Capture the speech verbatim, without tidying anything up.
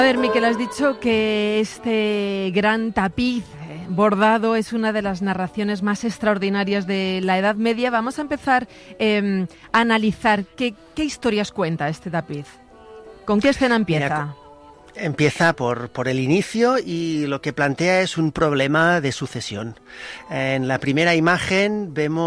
A ver, Miquel, has dicho que este gran tapiz bordado es una de las narraciones más extraordinarias de la Edad Media. Vamos a empezar eh, a analizar qué, qué historias cuenta este tapiz. ¿Con qué escena empieza? Mira, empieza por, por el inicio y lo que plantea es un problema de sucesión. En la primera imagen vemos